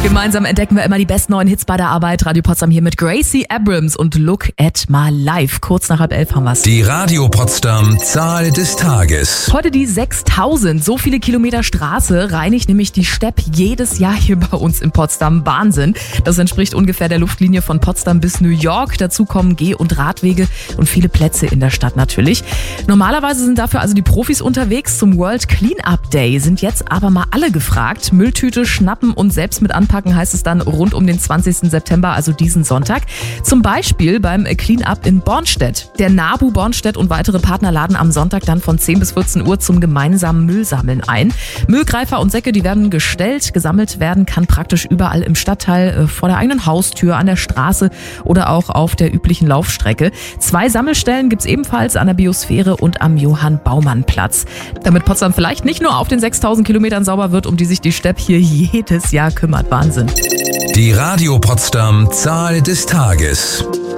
Gemeinsam entdecken wir immer die besten neuen Hits bei der Arbeit. Radio Potsdam hier mit Gracie Abrams und Look at My Life. Kurz nach 10:30 haben wir's. Die Radio Potsdam Zahl des Tages. Heute die 6000. So viele Kilometer Straße reinigt nämlich die Stepp jedes Jahr hier bei uns in Potsdam. Wahnsinn. Das entspricht ungefähr der Luftlinie von Potsdam bis New York. Dazu kommen Geh- und Radwege und viele Plätze in der Stadt natürlich. Normalerweise sind dafür also die Profis unterwegs. Zum World Cleanup Day sind jetzt aber mal alle gefragt. Mülltüte schnappen und selbst mit anpacken heißt es dann rund um den 20. September, also diesen Sonntag. Zum Beispiel beim Cleanup in Bornstedt. Der NABU Bornstedt und weitere Partner laden am Sonntag dann von 10 bis 14 Uhr zum gemeinsamen Müllsammeln ein. Müllgreifer und Säcke, die werden gestellt. Gesammelt werden kann praktisch überall im Stadtteil, vor der eigenen Haustür, an der Straße oder auch auf der üblichen Laufstrecke. 2 Sammelstellen gibt's ebenfalls an der Biosphäre und am Johann-Baumann-Platz. Damit Potsdam vielleicht nicht nur auf den 6000 Kilometern sauber wird, um die sich die Stepp hier jedes Jahr kümmert. Wahnsinn. Die Radio Potsdam Zahl des Tages.